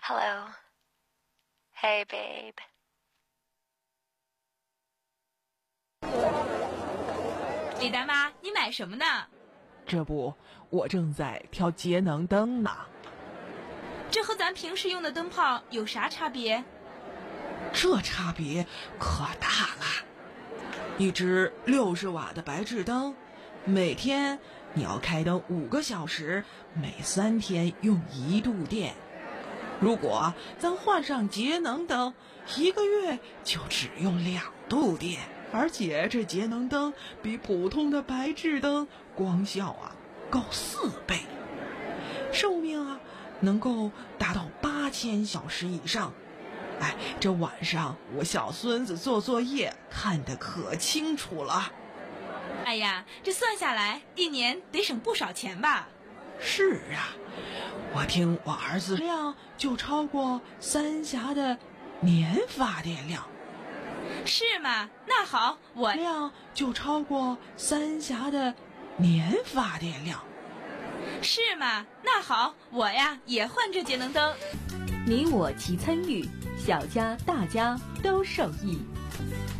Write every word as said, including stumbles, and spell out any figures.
Hello. Hey, babe. 李大妈，你买什么呢？ 这不，我正在挑节能灯呢。 这和咱平时用的灯泡有啥差别？ 这差别可大了。一只六十瓦的白炽灯，每天你要开灯五个小时，每三天用一度电。如果咱换上节能灯，一个月就只用两度电，而且这节能灯比普通的白炽灯光效啊高四倍，寿命啊能够达到八千小时以上。哎，这晚上我小孙子做作业看得可清楚了。 哎呀，这算下来一年得省不少钱吧？ 是啊，我听我儿子量就超过三峡的年发电量。 是吗？那好，我量就超过三峡的年发电量。 是吗？那好，我呀也换这节能灯。 你我齐参与，小家大家都受益。